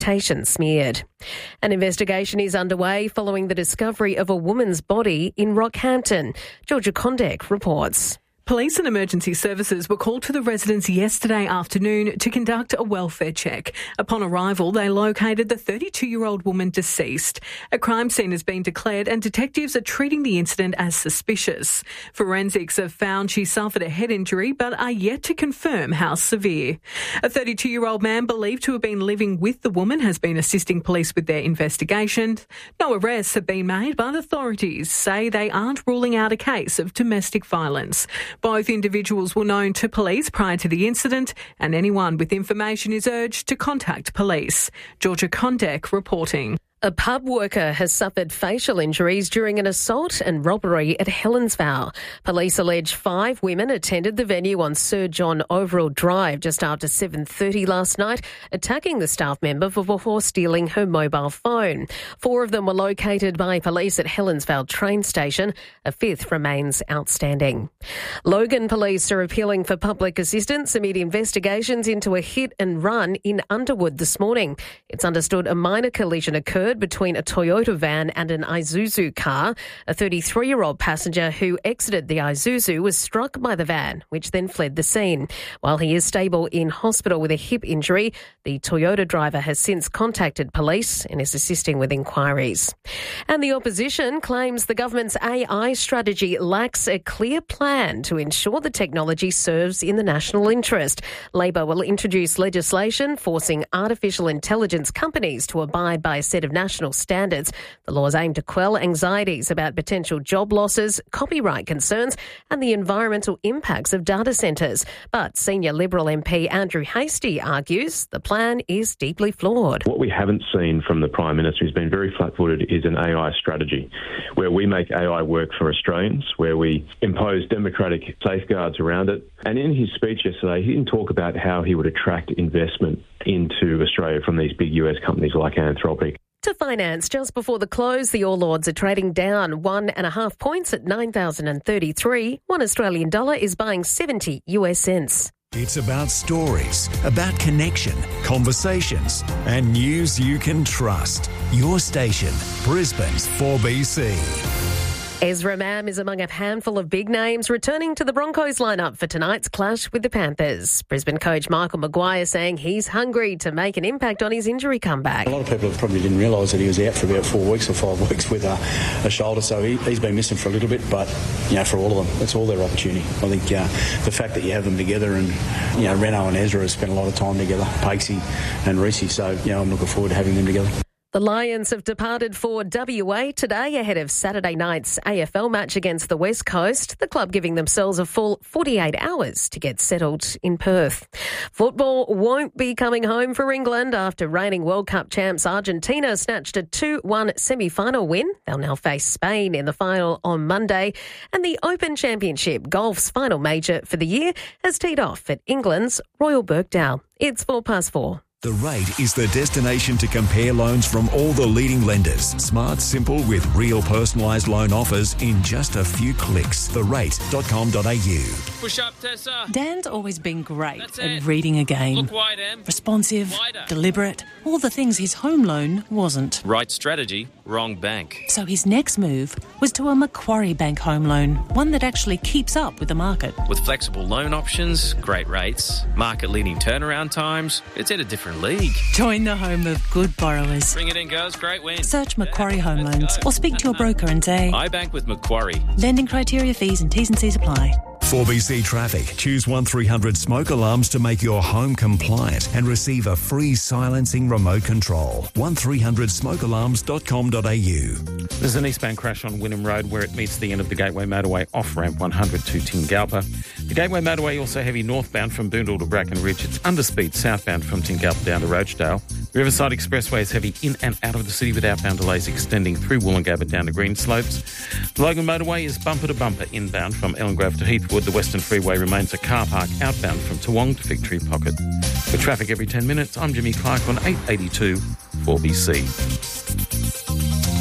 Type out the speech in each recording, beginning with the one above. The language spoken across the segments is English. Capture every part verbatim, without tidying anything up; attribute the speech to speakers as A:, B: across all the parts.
A: reputation smeared. An investigation is underway following the discovery of a woman's body in Rockhampton. Georgia Condek reports.
B: Police and emergency services were called to the residence yesterday afternoon to conduct a welfare check. Upon arrival, they located the thirty-two-year-old woman deceased. A crime scene has been declared and detectives are treating the incident as suspicious. Forensics have found she suffered a head injury but are yet to confirm how severe. A thirty-two-year-old man believed to have been living with the woman has been assisting police with their investigation. No arrests have been made, but authorities say they aren't ruling out a case of domestic violence. Both individuals were known to police prior to the incident, and anyone with information is urged to contact police. Georgia Condek reporting.
A: A pub worker has suffered facial injuries during an assault and robbery at Helensvale. Police allege five women attended the venue on Sir John Overall Drive just after seven thirty last night, attacking the staff member before stealing her mobile phone. Four of them were located by police at Helensvale train station. A fifth remains outstanding. Logan police are appealing for public assistance amid investigations into a hit and run in Underwood this morning. It's understood a minor collision occurred between a Toyota van and an Isuzu car. A thirty-three-year-old passenger who exited the Isuzu was struck by the van, which then fled the scene. While he is stable in hospital with a hip injury, the Toyota driver has since contacted police and is assisting with inquiries. And the opposition claims the government's A I strategy lacks a clear plan to ensure the technology serves in the national interest. Labor will introduce legislation forcing artificial intelligence companies to abide by a set of national standards. The laws aim to quell anxieties about potential job losses, copyright concerns and the environmental impacts of data centres. But senior Liberal M P Andrew Hastie argues the plan is deeply flawed.
C: What we haven't seen from the Prime Minister, who's been very flat-footed, is an A I strategy where we make A I work for Australians, where we impose democratic safeguards around it. And in his speech yesterday, he didn't talk about how he would attract investment into Australia from these big U S companies like Anthropic.
A: To finance, just before the close, the All Ords are trading down one and a half points at nine thousand thirty-three. One Australian dollar is buying seventy U S cents.
D: It's about stories, about connection, conversations, and news you can trust. Your station, Brisbane's four B C.
A: Ezra Mam is among a handful of big names returning to the Broncos lineup for tonight's clash with the Panthers. Brisbane coach Michael Maguire saying he's hungry to make an impact on his injury comeback.
E: A lot of people probably didn't realise that he was out for about four weeks or five weeks with a, a shoulder, so he, he's been missing for a little bit, but, you know, for all of them, it's all their opportunity. I think uh, the fact that you have them together and, you know, Reno and Ezra have spent a lot of time together, Pakesy and Reese, so, you know, I'm looking forward to having them together.
A: The Lions have departed for W A today ahead of Saturday night's A F L match against the West Coast, the club giving themselves a full forty-eight hours to get settled in Perth. Football won't be coming home for England after reigning World Cup champs Argentina snatched a two one semi-final win. They'll now face Spain in the final on Monday. And the Open Championship, golf's final major for the year, has teed off at England's Royal Birkdale. It's four past four.
D: The Rate is the destination to compare loans from all the leading lenders. Smart, simple, with real personalised loan offers in just a few clicks. the rate dot com dot a u.
F: Push up, Tessa.
G: Dan's always been great
F: That's
G: at
F: it.
G: reading a game.
F: Look wide, Em.
G: Responsive,
F: Wider.
G: deliberate, all the things his home loan wasn't.
F: Right strategy, wrong bank.
G: So his next move was to a Macquarie Bank home loan, one that actually keeps up with the market.
F: With flexible loan options, great rates, market-leading turnaround times, it's at a different league.
G: Join the home of good borrowers.
F: Bring it in, girls. Great win.
G: Search Macquarie Home
F: Let's
G: Loans
F: go.
G: or speak to your broker and say,
F: I bank with Macquarie.
G: lending criteria, fees and T's and C's apply.
D: four B C Traffic. Choose one three hundred smoke alarms to make your home compliant and receive a free silencing remote control. one three hundred smoke alarms dot com dot a u.
H: There's an eastbound crash on Wynnum Road where it meets the end of the Gateway Motorway off-ramp one hundred to Tingalpa. The Gateway Motorway also heavy northbound from Boondall to Bracken Ridge. It's underspeed southbound from Tingalpa down to Roachdale. Riverside Expressway is heavy in and out of the city with outbound delays extending through Wollongabba down to Greenslopes. The Logan Motorway is bumper to bumper inbound from Ellengrove to Heathwood. The Western Freeway remains a car park outbound from Toowong to Victory Pocket. For traffic every ten minutes, I'm Jimmy Clark on eight eighty-two four B C.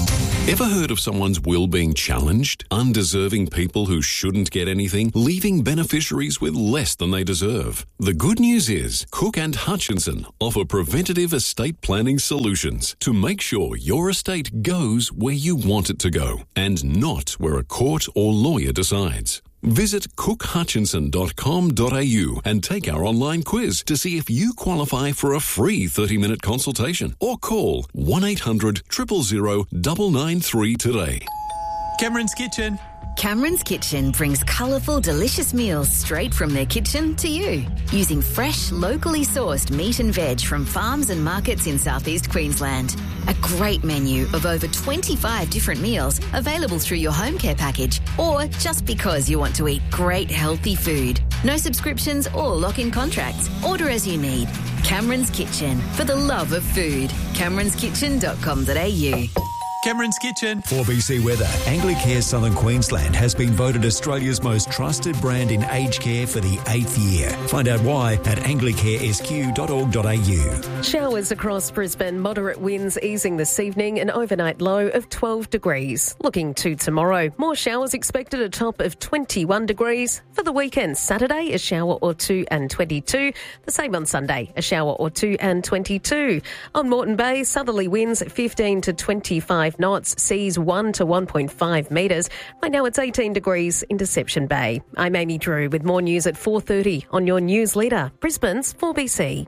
I: Ever heard of someone's will being challenged? Undeserving people who shouldn't get anything, leaving beneficiaries with less than they deserve. The good news is Cook and Hutchinson offer preventative estate planning solutions to make sure your estate goes where you want it to go and not where a court or lawyer decides. Visit cook hutchinson dot com dot a u and take our online quiz to see if you qualify for a free thirty-minute consultation or call one eight hundred, zero zero zero, nine nine three today.
J: Cameron's Kitchen.
K: Cameron's Kitchen brings colourful, delicious meals straight from their kitchen to you. Using fresh, locally sourced meat and veg from farms and markets in southeast Queensland. A great menu of over twenty-five different meals available through your home care package or just because you want to eat great, healthy food. No subscriptions or lock-in contracts. Order as you need. Cameron's Kitchen, for the love of food. camerons kitchen dot com dot a u.
J: Cameron's Kitchen.
D: four B C Weather. Anglicare Southern Queensland has been voted Australia's most trusted brand in aged care for the eighth year. Find out why at anglicare s q dot org dot a u.
A: Showers across Brisbane, moderate winds easing this evening, an overnight low of twelve degrees. Looking to tomorrow, more showers expected, a top of twenty-one degrees. For the weekend, Saturday, a shower or two and twenty-two. The same on Sunday, a shower or two and twenty-two. On Moreton Bay, southerly winds fifteen to twenty-five knots, seas one to one point five metres. Right now it's eighteen degrees in Deception Bay. I'm Amy Drew with more news at four thirty on your news leader, Brisbane's four B C.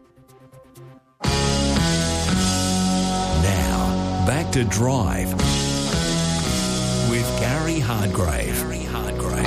D: Now, back to Drive with Gary Hardgrave. Gary Hardgrave.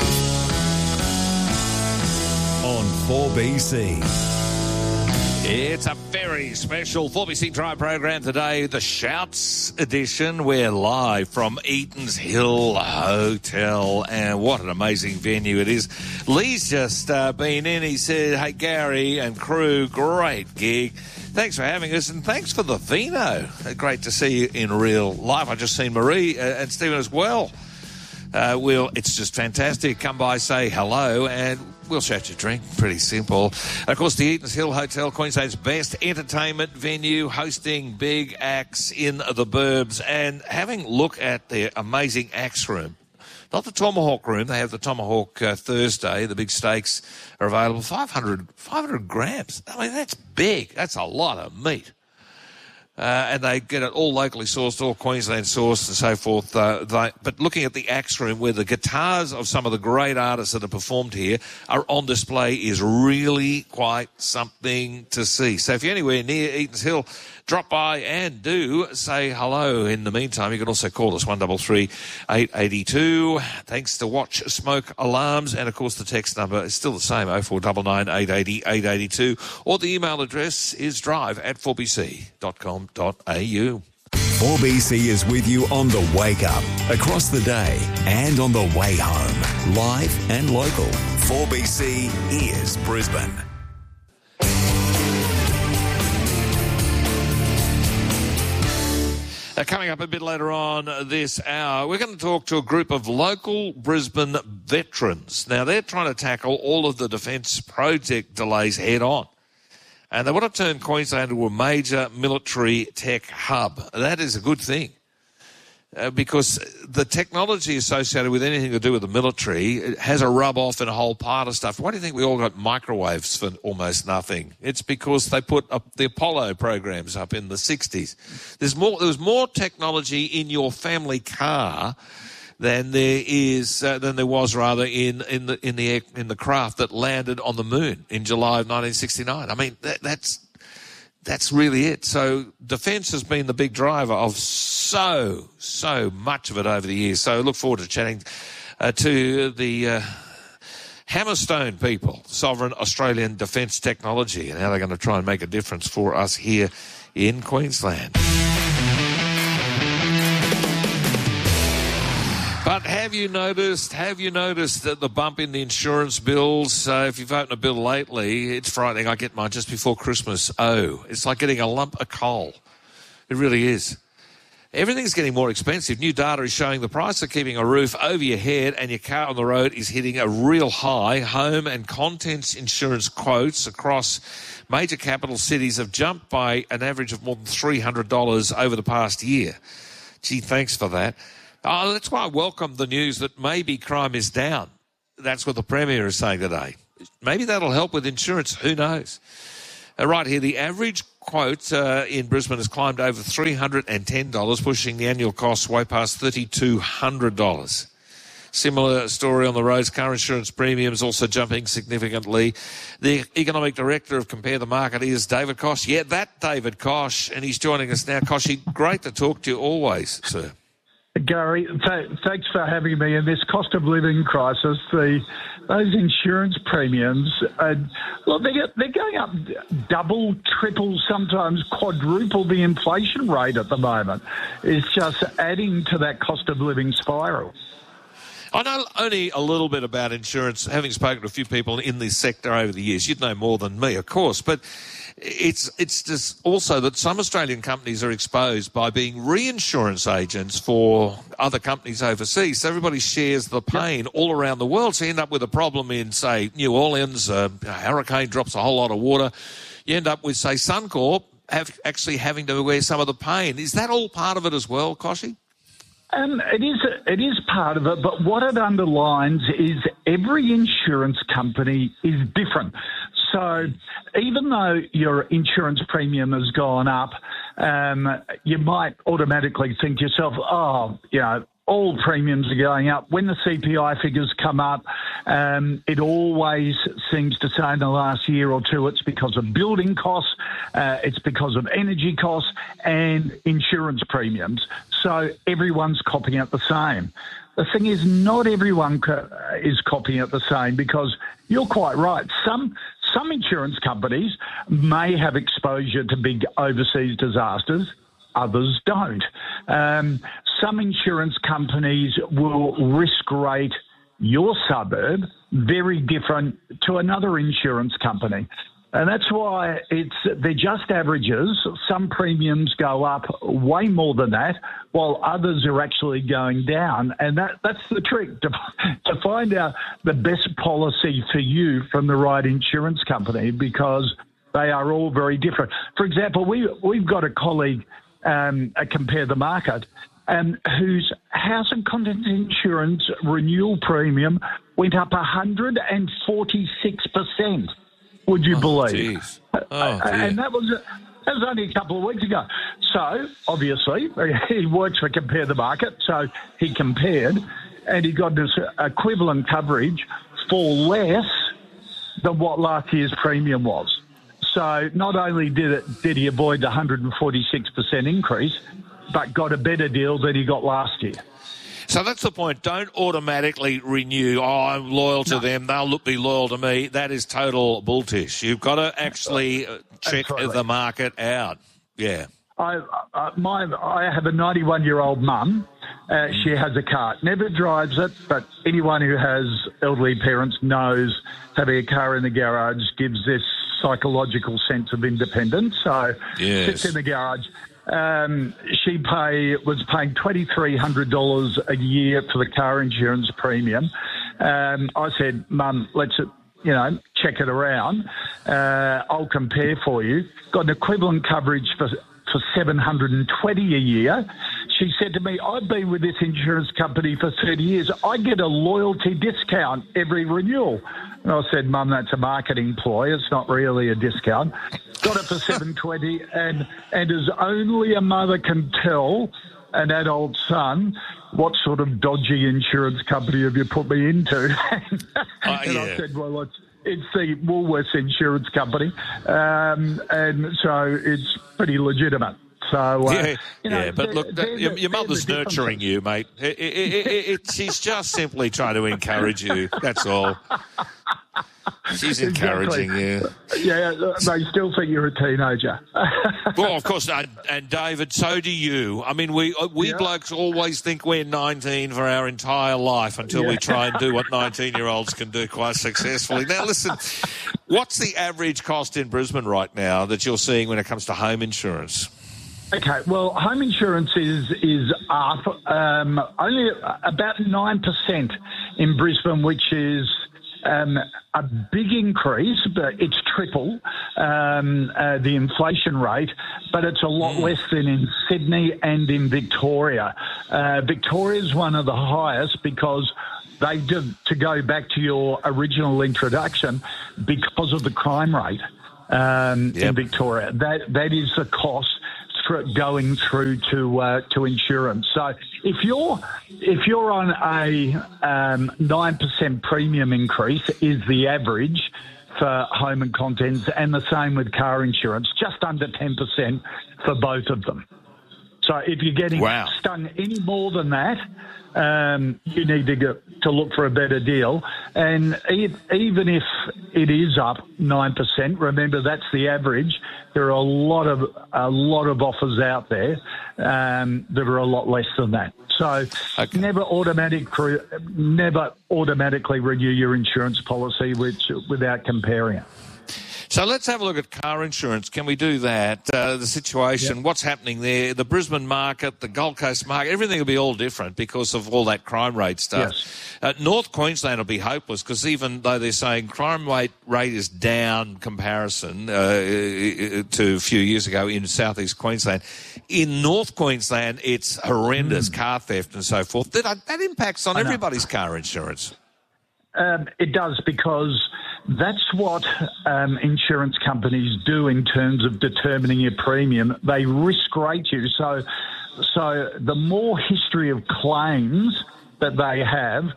D: On four B C.
L: It's a very special four B C Drive program today, the Shouts edition. We're live from Eaton's Hill Hotel, and what an amazing venue it is. Lee's just uh, been in. He said, hey, Gary and crew, great gig. Thanks for having us, and thanks for the vino. Great to see you in real life. I've just seen Marie uh, and Stephen as well. Uh, we'll, it's just fantastic. Come by, say hello, and we'll shout you a drink. Pretty simple. And of course, the Eaton's Hill Hotel, Queensland's best entertainment venue, hosting big acts in the burbs and having a look at their amazing acts room. Not the Tomahawk room. They have the Tomahawk uh, Thursday. The big steaks are available. five hundred, five hundred grams. I mean, that's big. That's a lot of meat. Uh, and they get it all locally sourced, all Queensland sourced and so forth. Uh, they, but looking at the acts room where the guitars of some of the great artists that have performed here are on display is really quite something to see. So if you're anywhere near Eaton's Hill, drop by and do say hello. In the meantime, you can also call us one three three, eight eight two. Thanks to Watch Smoke Alarms. And, of course, the text number is still the same, oh four nine nine, eight eight zero, eight eight two. Or the email address is drive at four b c dot com dot a u.
D: four B C is with you on the wake up, across the day and on the way home. Live and local. four B C is Brisbane.
L: Now, coming up a bit later on this hour, we're going to talk to a group of local Brisbane veterans. Now, they're trying to tackle all of the defence project delays head on. And they want to turn Queensland into a major military tech hub. That is a good thing. Uh, because the technology associated with anything to do with the military has a rub-off in a whole pile of stuff. Why do you think we all got microwaves for almost nothing? It's because they put up the Apollo programs up in the sixties. There's more. There was more technology in your family car than there is uh, than there was rather in in the in the in the craft that landed on the moon in July of nineteen sixty-nine. I mean, that, that's. That's really it. So defence has been the big driver of so, so much of it over the years. So look forward to chatting uh, to the uh, Hammerstone people, Sovereign Australian Defence Technology, and how they're going to try and make a difference for us here in Queensland. But have you noticed, have you noticed that the bump in the insurance bills, uh, if you've opened a bill lately, it's frightening. I get mine just before Christmas. Oh, it's like getting a lump of coal. It really is. Everything's getting more expensive. New data is showing the price of keeping a roof over your head and your car on the road is hitting a real high. Home and contents insurance quotes across major capital cities have jumped by an average of more than three hundred dollars over the past year. Gee, thanks for that. Oh, that's why I welcome the news that maybe crime is down. That's what the Premier is saying today. Maybe that'll help with insurance. Who knows? Uh, right here, the average quote uh, in Brisbane has climbed over three hundred ten dollars, pushing the annual costs way past three thousand two hundred dollars. Similar story on the roads. Car insurance premiums also jumping significantly. The Economic Director of Compare the Market is David Koch. Yeah, that David Koch, and he's joining us now. Koch, great to talk to you always, sir.
M: Gary, th- thanks for having me. In this cost of living crisis, the those insurance premiums, uh, well, they're, they're going up double, triple, sometimes quadruple the inflation rate at the moment. It's just adding to that cost of living spiral.
L: I know only a little bit about insurance, having spoken to a few people in this sector over the years. You'd know more than me, of course, but it's it's just also that some Australian companies are exposed by being reinsurance agents for other companies overseas. So everybody shares the pain yep. all around the world. So you end up with a problem in, say, New Orleans, uh, a hurricane drops a whole lot of water. You end up with, say, Suncorp have actually having to wear some of the pain. Is that all part of it as well, Kochie?
M: Um, it is it is part of it, but what it underlines is every insurance company is different. So even though your insurance premium has gone up, um, you might automatically think to yourself, oh, you know, all premiums are going up. When the C P I figures come up, um, it always seems to say in the last year or two it's because of building costs, uh, it's because of energy costs and insurance premiums. So everyone's copying it the same. The thing is, not everyone co- is copying it the same, because you're quite right. Some some insurance companies may have exposure to big overseas disasters. Others don't. Um, some insurance companies will risk rate your suburb very different to another insurance company. And that's why it's they're just averages. Some premiums go up way more than that, while others are actually going down. And that, that's the trick, to, to find out the best policy for you from the right insurance company, because they are all very different. For example, we, we've got a colleague um, at Compare the Market um, whose house and contents insurance renewal premium went up one hundred forty-six percent. Would you
L: oh,
M: believe?
L: Geez. Oh,
M: and that was that was only a couple of weeks ago. So obviously he works for Compare the Market, so he compared, and he got this equivalent coverage for less than what last year's premium was. So not only did it did he avoid the one hundred forty-six percent increase, but got a better deal than he got last year.
L: So that's the point. Don't automatically renew. Oh, I'm loyal to no. them. They'll look, be loyal to me. That is total bulltish. You've got to actually check Absolutely. the market out. Yeah.
M: I, uh, my, I have a ninety-one-year-old mum. Uh, she has a car. Never drives it, but anyone who has elderly parents knows having a car in the garage gives this psychological sense of independence. So
L: yes.
M: sits in the garage. Um, she pay was paying twenty-three hundred dollars a year for the car insurance premium. Um, I said, Mum, let's, you know, check it around. Uh, I'll compare for you. Got an equivalent coverage for for seven hundred twenty dollars a year. She said to me, I've been with this insurance company for thirty years. I get a loyalty discount every renewal. And I said, Mum, that's a marketing ploy. It's not really a discount. Got it for seven hundred twenty dollars, and, and as only a mother can tell an adult son, what sort of dodgy insurance company have you put me into? and
L: uh, yeah.
M: I said, well, it's, it's the Woolworths Insurance Company, um, and so it's pretty legitimate. So, uh,
L: yeah,
M: you know,
L: yeah, but look, that, your, your mother's nurturing you, mate. It, it, it, it, it, she's just simply trying to encourage you. That's all. She's encouraging
M: exactly.
L: you.
M: Yeah, they still think you're a teenager.
L: Well, of course, and, and David, so do you. I mean, we we yeah. blokes always think we're nineteen for our entire life until yeah. we try and do what nineteen-year-olds can do quite successfully. Now, listen, what's the average cost in Brisbane right now that you're seeing when it comes to home insurance?
M: Okay, well, home insurance is is up um, only about nine percent in Brisbane, which is um, a big increase, but it's triple um, uh, the inflation rate, but it's a lot less than in Sydney and in Victoria. Uh, Victoria is one of the highest because they did, to go back to your original introduction, because of the crime rate um, yep. in Victoria. That that is the cost going through to uh, to insurance. So if you're if you're on a um, nine percent premium increase is the average for home and contents, and the same with car insurance, just under ten percent for both of them. So if you're getting wow. stung any more than that, um, you need to go, to look for a better deal. And e- even if it is up nine percent, remember that's the average. There are a lot of a lot of offers out there um, that are a lot less than that. So okay. never automatic, never automatically renew your insurance policy which, without comparing it.
L: So let's have a look at car insurance. Can we do that? Uh, the situation, yep. what's happening there, the Brisbane market, the Gold Coast market, everything will be all different because of all that crime rate stuff. Yes. Uh, North Queensland will be hopeless because even though they're saying crime rate, rate is down comparison uh, to a few years ago in southeast Queensland, in North Queensland it's horrendous, mm. car theft and so forth. That, that impacts on everybody's car insurance.
M: Um, it does, because that's what um, insurance companies do in terms of determining your premium. They risk rate you. So, so the more history of claims that they have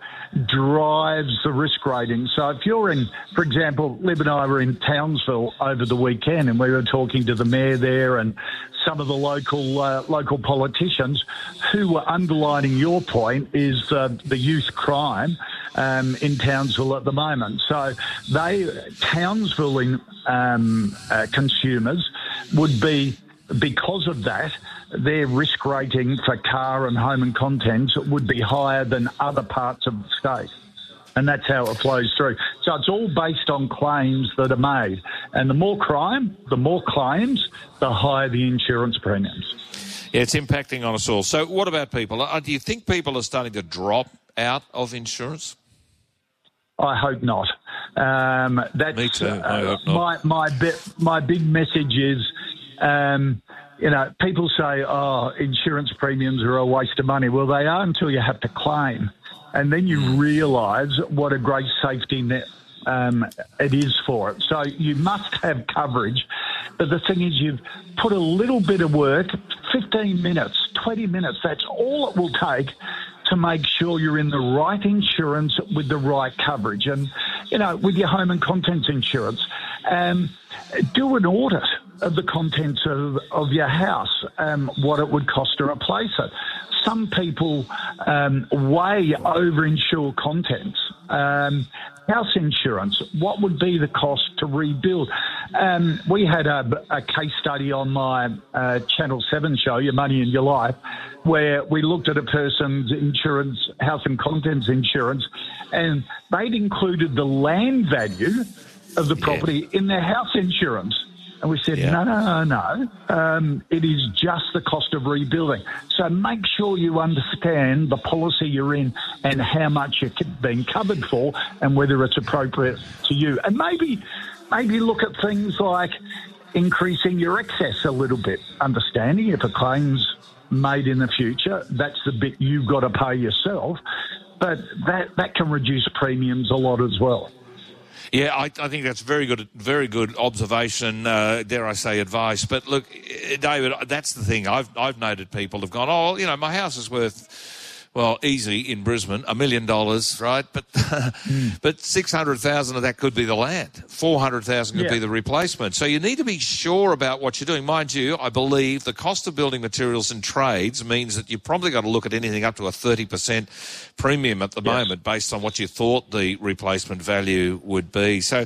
M: drives the risk rating. So if you're in, for example, Lib and I were in Townsville over the weekend, and we were talking to the mayor there and some of the local uh, local politicians who were underlining your point is uh, the youth crime um, in Townsville at the moment. So they Townsville in, um, uh, consumers would be, because of that, their risk rating for car and home and contents would be higher than other parts of the state. And that's how it flows through. So it's all based on claims that are made. And the more crime, the more claims, the higher the insurance premiums.
L: Yeah, it's impacting on us all. So what about people? Do you think people are starting to drop out of insurance?
M: I hope not. Um, that's,
L: Me too. Uh, I hope not.
M: My, my, bi- my big message is... Um, You know, people say, oh, insurance premiums are a waste of money. Well, they are until you have to claim. And then you realise what a great safety net um, it is for it. So you must have coverage. But the thing is, you've put a little bit of work, fifteen minutes, twenty minutes, that's all it will take to make sure you're in the right insurance with the right coverage. And, you know, with your home and contents insurance, um, do an audit of the contents of, of your house, um, what it would cost to replace it. Some people um, way over-insure contents. Um, house insurance, what would be the cost to rebuild? Um, we had a, a case study on my uh, Channel seven show, Your Money and Your Life, where we looked at a person's insurance, house and contents insurance, and they'd included the land value of the property yeah. in their house insurance. And we said, yeah. no, no, no, no. Um, it is just the cost of rebuilding. So make sure you understand the policy you're in and how much you're being covered for and whether it's appropriate to you. And maybe, maybe look at things like increasing your excess a little bit, understanding if a claim's made in the future, that's the bit you've got to pay yourself. But that, that can reduce premiums a lot as well.
L: Yeah, I, I think that's very good, very good observation. Uh, dare I say, advice. But look, David, that's the thing. I've I've noted people have gone, oh, you know, my house is worth, well, easy in Brisbane, a million dollars, right? But mm. but six hundred thousand of that could be the land. Four hundred thousand could yeah. be the replacement. So you need to be sure about what you're doing. Mind you, I believe the cost of building materials and trades means that you've probably got to look at anything up to a thirty percent premium at the yes. moment based on what you thought the replacement value would be. So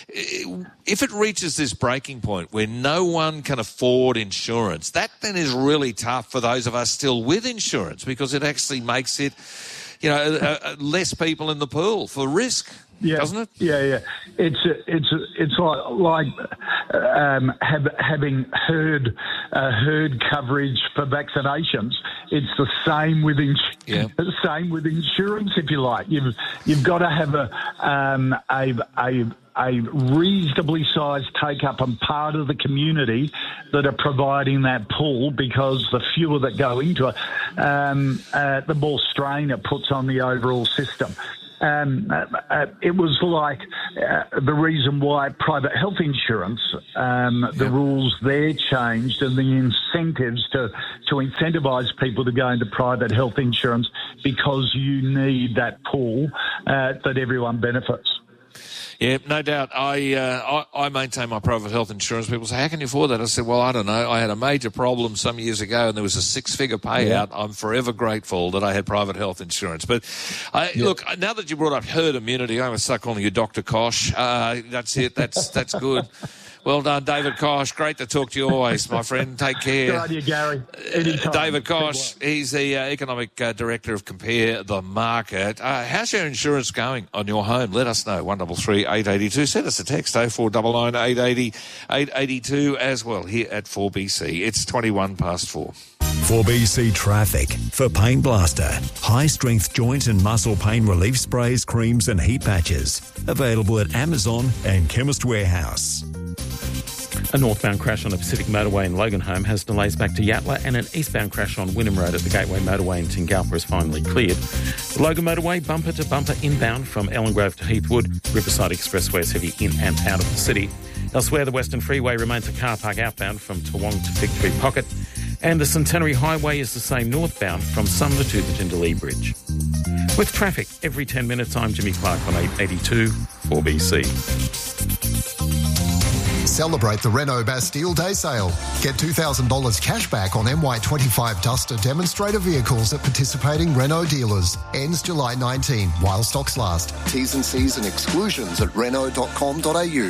L: if it reaches this breaking point where no one can afford insurance, that then is really tough for those of us still with insurance, because it actually makes it you know, uh, uh, less people in the pool for risk,
M: yeah.
L: doesn't it?
M: Yeah, yeah. It's a, it's a, it's like like um, have, having herd uh, herd coverage for vaccinations. It's the same with ins-
L: yeah.
M: the same with insurance, if you like. You've you've got to have a um, a a a reasonably sized take-up and part of the community that are providing that pool, because the fewer that go into it, um, uh, the more strain it puts on the overall system. Um, uh, uh, it was like uh, the reason why private health insurance, um, the
L: yeah.
M: rules there changed, and the incentives to, to incentivise people to go into private health insurance, because you need that pool uh, that everyone benefits.
L: Yeah, no doubt. I, uh, I I maintain my private health insurance. People say, how can you afford that? I said, well, I don't know. I had a major problem some years ago and there was a six-figure payout. Yeah. I'm forever grateful that I had private health insurance. But, I, yeah. look, now that you brought up herd immunity, I'm going to start calling you Doctor Kosh. Uh, that's it. That's that's good. Well done, David Kosh. Great to talk to you always, my friend. Take care.
M: Good idea, Gary. Anytime.
L: Uh, David Kosh, he's the uh, Economic uh, Director of Compare the Market. Uh, how's your insurance going on your home? Let us know. one three three, eight eight two. Send us a text, oh four nine nine, eight eight zero, eight eight two as well here at four B C. It's twenty-one past four.
D: four B C Traffic. For Pain Blaster, high-strength joint and muscle pain relief sprays, creams and heat patches. Available at Amazon and Chemist Warehouse.
H: A northbound crash on the Pacific Motorway in Loganholme has delays back to Yatala, and an eastbound crash on Wynnum Road at the Gateway Motorway in Tingalpa is finally cleared. The Logan Motorway, bumper to bumper inbound from Ellen Grove to Heathwood. Riverside Expressway is heavy in and out of the city. Elsewhere, the Western Freeway remains a car park outbound from Toowong to Fig Tree Pocket. And the Centenary Highway is the same northbound from Sumner to the Jindalee Bridge. With traffic every ten minutes, I'm Jimmy Clark on eight eighty-two four B C.
N: Celebrate the Renault Bastille Day Sale. Get two thousand dollars cash back on M Y twenty-five Duster demonstrator vehicles at participating Renault dealers. Ends July nineteenth while stocks last. T's and C's and exclusions at renault dot com dot a u.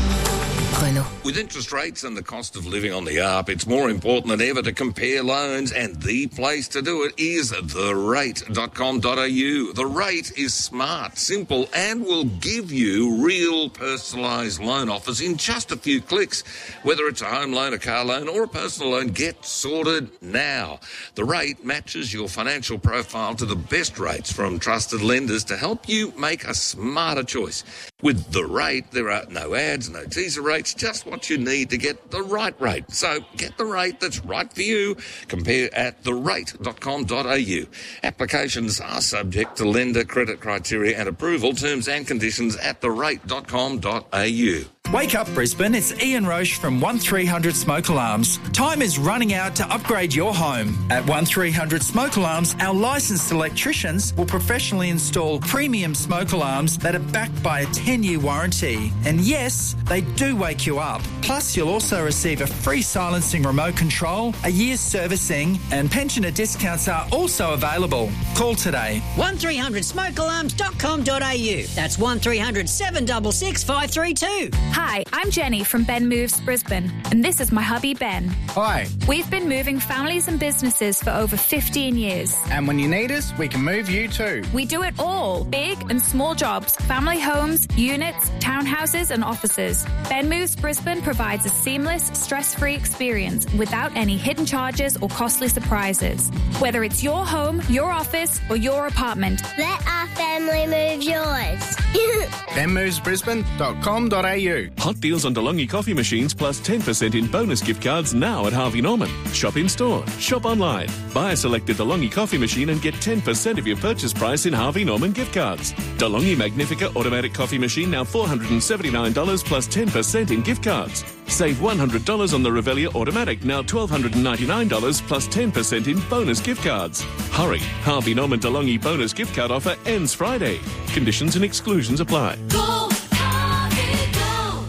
L: With interest rates and the cost of living on the up, it's more important than ever to compare loans, and the place to do it is the rate dot com dot a u. The Rate is smart, simple, and will give you real personalised loan offers in just a few clicks. Whether it's a home loan, a car loan, or a personal loan, get sorted now. The Rate matches your financial profile to the best rates from trusted lenders to help you make a smarter choice. With The Rate, there are no ads, no teaser rates, just what you need to get the right rate. So get the rate that's right for you. Compare at the rate dot com dot a u. Applications are subject to lender credit criteria and approval. Terms and conditions at the rate dot com dot a u.
O: Wake up, Brisbane. It's Ian Roche from one three hundred Smoke Alarms. Time is running out to upgrade your home. At one three hundred Smoke Alarms, our licensed electricians will professionally install premium smoke alarms that are backed by a ten-year warranty. And yes, they do wake you up. Plus, you'll also receive a free silencing remote control, a year's servicing, and pensioner discounts are also available. Call today.
P: one three hundred smoke alarms dot com dot a u. That's one three hundred, seven six six, five three two.
Q: Hi, I'm Jenny from Ben Moves Brisbane, and this is my hubby Ben.
R: Hi.
Q: We've been moving families and businesses for over fifteen years.
R: And when you need us, we can move you too.
Q: We do it all, big and small jobs, family homes, units, townhouses and offices. Ben Moves Brisbane provides a seamless, stress-free experience without any hidden charges or costly surprises. Whether it's your home, your office or your apartment.
S: Let our family move yours.
R: ben moves brisbane dot com dot a u.
T: Hot deals on DeLonghi coffee machines plus ten percent in bonus gift cards now at Harvey Norman. Shop in store, shop online. Buy a selected DeLonghi coffee machine and get ten percent of your purchase price in Harvey Norman gift cards. DeLonghi Magnifica automatic coffee machine now four hundred seventy-nine dollars plus ten percent in gift cards. Save one hundred dollars on the Revelia automatic, now one thousand two hundred ninety-nine dollars plus ten percent in bonus gift cards. Hurry, Harvey Norman DeLonghi bonus gift card offer ends Friday. Conditions and exclusions apply.
U: Go, Harvey, go.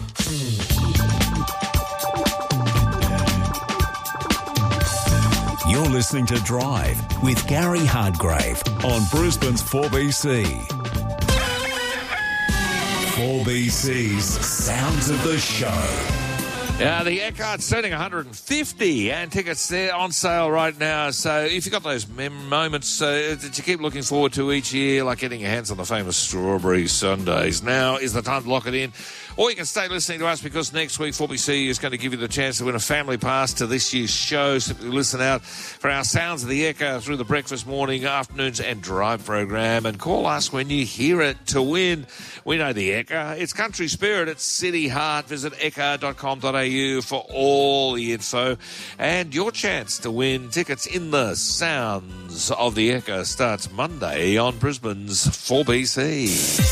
D: You're listening to Drive with Gary Hardgrave on Brisbane's four B C. four B C's Sounds of the Show.
L: Yeah, the Eckhart's turning one hundred fifty, and tickets there on sale right now. So if you've got those mem- moments uh, that you keep looking forward to each year, like getting your hands on the famous strawberry sundaes, now is the time to lock it in. Or you can stay listening to us, because next week four B C is going to give you the chance to win a family pass to this year's show. Simply listen out for our Sounds of the Echo through the breakfast, morning, afternoons and drive program, and call us when you hear it to win. We know the Echo. It's country spirit. It's city heart. Visit echo dot com dot a u for all the info. And your chance to win tickets in the Sounds of the Echo starts Monday on Brisbane's four B C.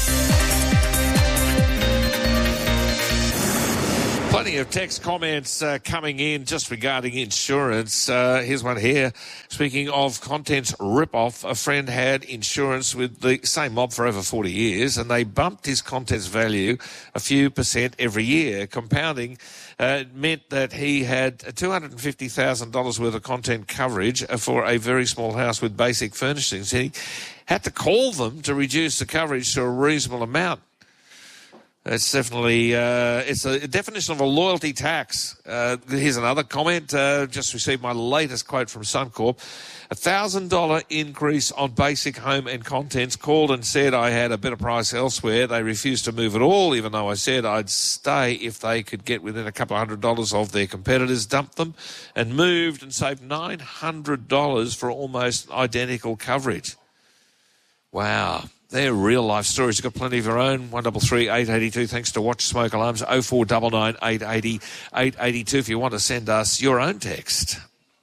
L: Plenty of text comments uh, coming in just regarding insurance. Uh, here's one here. Speaking of contents rip-off, a friend had insurance with the same mob for over forty years, and they bumped his contents value a few percent every year. Compounding uh, meant that he had two hundred fifty thousand dollars worth of content coverage for a very small house with basic furnishings. He had to call them to reduce the coverage to a reasonable amount. It's definitely, uh, it's a definition of a loyalty tax. Uh, here's another comment. Uh, just received my latest quote from Suncorp. A one thousand dollars increase on basic home and contents. Called and said I had a better price elsewhere. They refused to move at all, even though I said I'd stay if they could get within a couple of hundred dollars of their competitors. Dumped them and moved and saved nine hundred dollars for almost identical coverage. Wow. They're real-life stories. You've got plenty of your own. one three three, eight eight two. Thanks to Watch Smoke Alarms. oh four nine nine, eight eight zero, eight eight two if you want to send us your own text.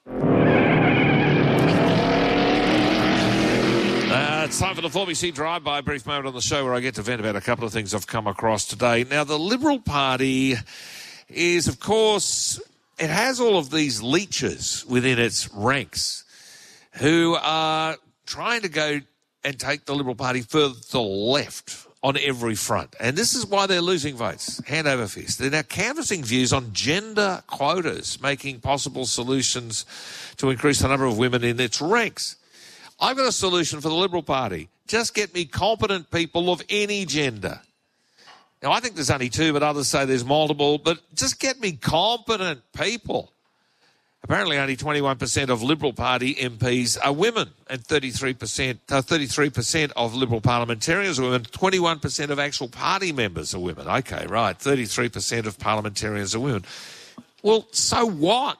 L: Uh, it's time for the four B C Drive-By, a brief moment on the show where I get to vent about a couple of things I've come across today. Now, the Liberal Party is, of course, it has all of these leeches within its ranks who are trying to go and take the Liberal Party further to the left on every front. And this is why they're losing votes, hand over fist. They're now canvassing views on gender quotas, making possible solutions to increase the number of women in its ranks. I've got a solution for the Liberal Party. Just get me competent people of any gender. Now, I think there's only two, but others say there's multiple. But just get me competent people. Apparently only twenty-one percent of Liberal Party M Ps are women, and thirty-three percent, uh, thirty-three percent of Liberal parliamentarians are women, twenty-one percent of actual party members are women. Okay, right, thirty-three percent of parliamentarians are women. Well, so what?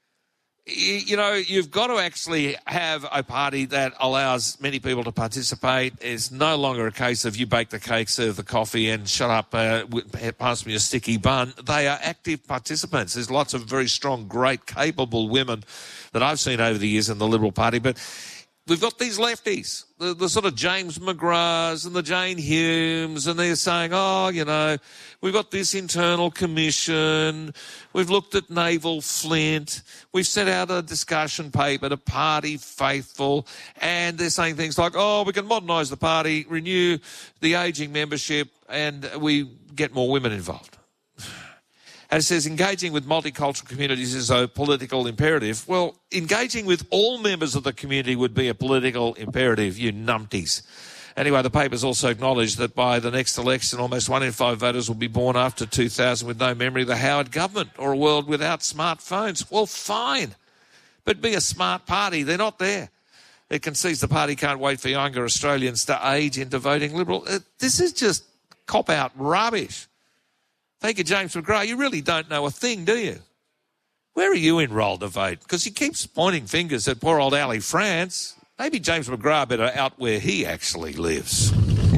L: You know, you've got to actually have a party that allows many people to participate. It's no longer a case of you bake the cake, serve the coffee, and shut up, uh, pass me a sticky bun. They are active participants. There's lots of very strong, great, capable women that I've seen over the years in the Liberal Party, but we've got these lefties, the, the sort of James McGraths and the Jane Humes, and they're saying, oh, you know, we've got this internal commission, we've looked at Naval Flint, we've set out a discussion paper to Party Faithful, and they're saying things like, oh, we can modernise the party, renew the ageing membership, and we get more women involved. And it says engaging with multicultural communities is a political imperative. Well, engaging with all members of the community would be a political imperative, you numpties. Anyway, the papers also acknowledge that by the next election, almost one in five voters will be born after two thousand with no memory of the Howard government or a world without smartphones. Well, fine. But be a smart party. They're not there. It concedes the party can't wait for younger Australians to age into voting Liberal. This is just cop-out rubbish. Thank you, James McGrath. You really don't know a thing, do you? Where are you enrolled to vote? Because he keeps pointing fingers at poor old Ali France. Maybe James McGrath better out where he actually lives.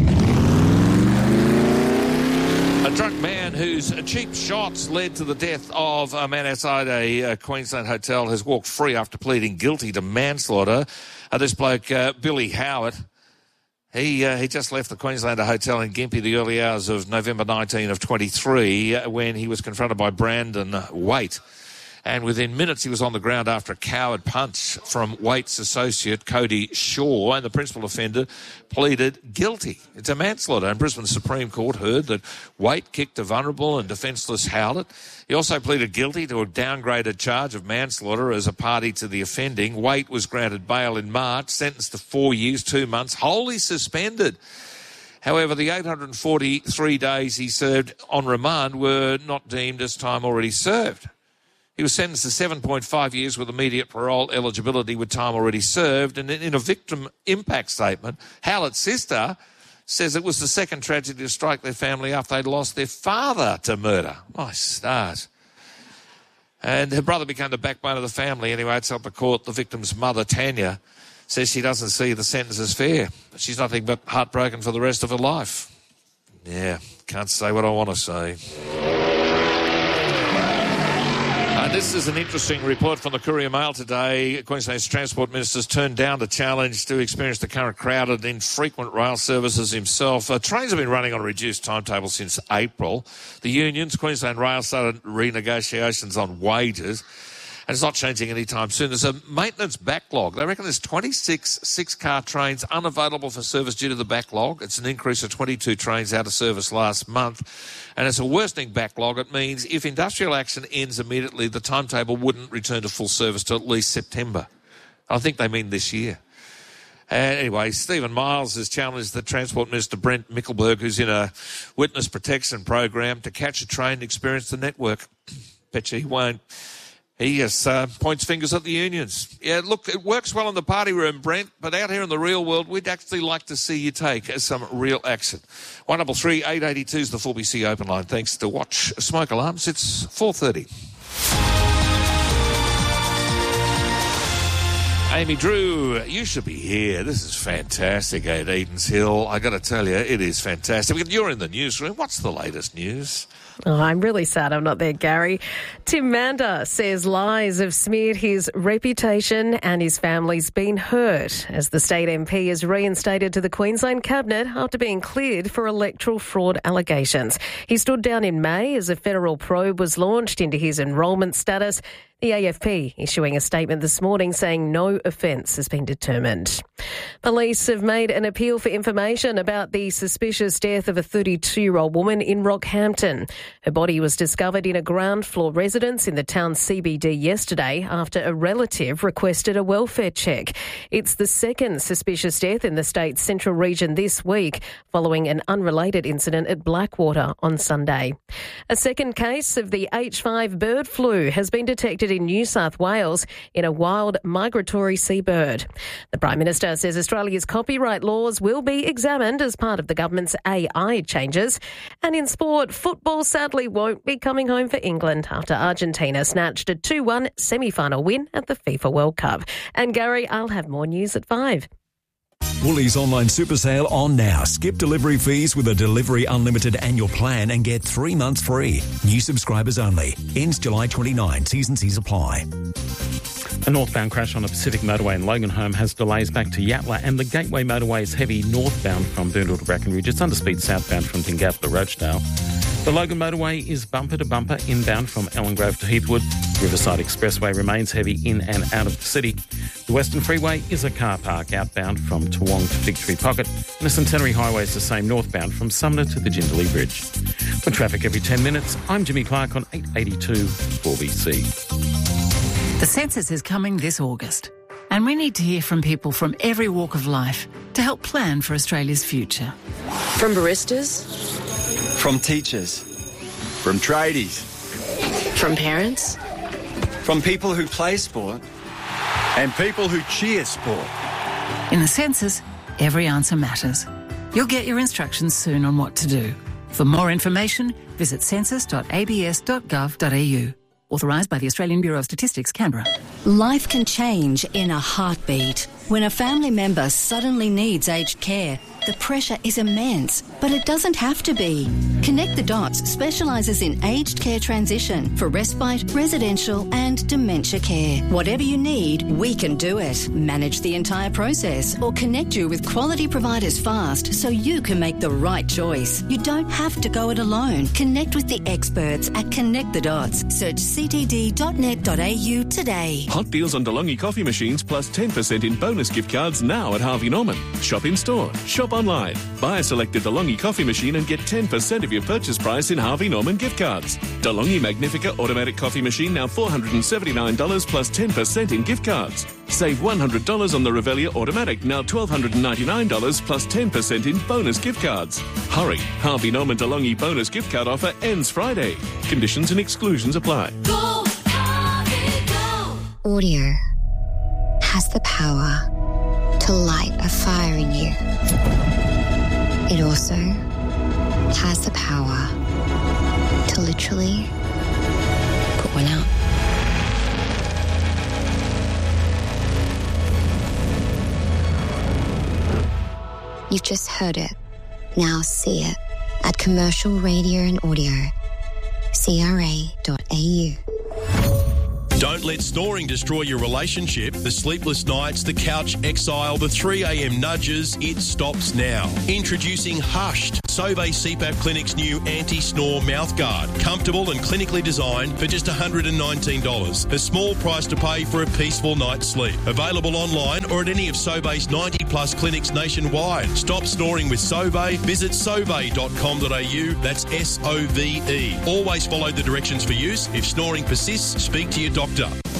L: A drunk man whose cheap shots led to the death of a man outside a uh, Queensland hotel has walked free after pleading guilty to manslaughter. Uh, this bloke, uh, Billy Howard, He uh, he just left the Queenslander Hotel in Gympie the early hours of November nineteenth of twenty-three uh, when he was confronted by Brandon Waite. And within minutes, he was on the ground after a coward punch from Waite's associate, Cody Shaw, and the principal offender pleaded guilty. It's a manslaughter, and Brisbane Supreme Court heard that Waite kicked a vulnerable and defenceless Howlett. He also pleaded guilty to a downgraded charge of manslaughter as a party to the offending. Waite was granted bail in March, sentenced to four years, two months, wholly suspended. However, the eight hundred forty-three days he served on remand were not deemed as time already served. He was sentenced to seven point five years with immediate parole eligibility with time already served. And in a victim impact statement, Howlett's sister says it was the second tragedy to strike their family after they'd lost their father to murder. My stars. And her brother became the backbone of the family. Anyway, it's up to court. The victim's mother, Tanya, says she doesn't see the sentence as fair. She's nothing but heartbroken for the rest of her life. Yeah, can't say what I want to say. Uh, this is an interesting report from the Courier Mail today. Queensland's Transport Minister's turned down the challenge to experience the current crowded, infrequent rail services himself. Uh, trains have been running on a reduced timetable since April. The unions, Queensland Rail, started renegotiations on wages, and it's not changing anytime soon. There's a maintenance backlog. They reckon there's twenty-six six-car trains unavailable for service due to the backlog. It's an increase of twenty-two trains out of service last month. And it's a worsening backlog. It means if industrial action ends immediately, the timetable wouldn't return to full service till at least September. I think they mean this year. And anyway, Stephen Miles has challenged the Transport Minister, Brent Mickelberg, who's in a witness protection program, to catch a train and experience the network. Bet you he won't. He just uh, points fingers at the unions. Yeah, look, it works well in the party room, Brent, but out here in the real world, we'd actually like to see you take some real action. one double three eight eight two is the four B C open line. Thanks to Watch Smoke Alarms. It's four thirty. Amy Drew, you should be here. This is fantastic at Edens Hill. I got to tell you, it is fantastic. You're in the newsroom. What's the latest news?
A: Oh, I'm really sad I'm not there, Gary. Tim Mander says lies have smeared his reputation and his family's been hurt as the state M P is reinstated to the Queensland Cabinet after being cleared for electoral fraud allegations. He stood down in May as a federal probe was launched into his enrolment status. The A F P issuing a statement this morning saying no offence has been determined. Police have made an appeal for information about the suspicious death of a thirty-two-year-old woman in Rockhampton. Her body was discovered in a ground floor residence in the town's C B D yesterday after a relative requested a welfare check. It's the second suspicious death in the state's central region this week, following an unrelated incident at Blackwater on Sunday. A second case of the H five bird flu has been detected in New South Wales in a wild migratory seabird. The Prime Minister says Australia's copyright laws will be examined as part of the government's A I changes. And in sport, football sadly won't be coming home for England after Argentina snatched a two one semi-final win at the FIFA World Cup. And Gary, I'll have more news at five.
D: Woolies online super sale on now. Skip delivery fees with a Delivery Unlimited annual plan and get three months free. New subscribers only. Ends July twenty-ninth. T's and C's apply.
H: A northbound crash on a Pacific motorway in Loganholme has delays back to Yatala, and the Gateway motorway is heavy northbound from Boondall to Brackenridge. It's underspeed southbound from Tingap to Roachdale. The Logan motorway is bumper to bumper inbound from Ellen Grove to Heathwood. Riverside Expressway remains heavy in and out of the city. The Western Freeway is a car park outbound from Toowong to Fig Tree Pocket, and the Centenary Highway is the same northbound from Sumner to the Jindalee Bridge. For traffic every ten minutes, I'm Jimmy Clark on eight eighty-two four B C.
B: The census is coming this August, and we need to hear from people from every walk of life to help plan for Australia's future.
V: From baristas,
W: from teachers, from tradies,
V: from parents,
W: from people who play sport, and people who cheer sport.
B: In the census, every answer matters. You'll get your instructions soon on what to do. For more information, visit census dot a b s dot gov dot a u. Authorised by the Australian Bureau of Statistics, Canberra.
X: Life can change in a heartbeat. When a family member suddenly needs aged care, the pressure is immense, but it doesn't have to be. Connect the Dots specialises in aged care transition for respite, residential and dementia care. Whatever you need, we can do it. Manage the entire process or connect you with quality providers fast so you can make the right choice. You don't have to go it alone. Connect with the experts at Connect the Dots. Search c t d dot net dot a u today.
T: Hot deals on DeLonghi coffee machines plus ten percent in bonus gift cards now at Harvey Norman. Shop in store, shop Shop online. Buy a selected DeLonghi coffee machine and get ten percent of your purchase price in Harvey Norman gift cards. DeLonghi Magnifica automatic coffee machine now four hundred seventy-nine dollars plus ten percent in gift cards. Save one hundred dollars on the Revelia automatic, now one thousand two hundred ninety-nine dollars plus ten percent in bonus gift cards. Hurry, Harvey Norman DeLonghi bonus gift card offer ends Friday. Conditions and exclusions apply.
U: Go, Harvey, go.
C: Audio has the power to light a fire in you. It also has the power to literally put one out. You've just heard it. Now see it at Commercial Radio and Audio, C R A dot A U.
E: Don't let snoring destroy your relationship. The sleepless nights, the couch exile, the three a.m. nudges, it stops now. Introducing Hushed, Sauvé C PAP Clinic's new anti-snore mouthguard. Comfortable and clinically designed for just one hundred nineteen dollars. A small price to pay for a peaceful night's sleep. Available online or at any of Sauvé's ninety plus clinics nationwide. Stop snoring with Sauvé. Visit sauvé dot com dot a u. That's S O V E. Always follow the directions for use. If snoring persists, speak to your doctor.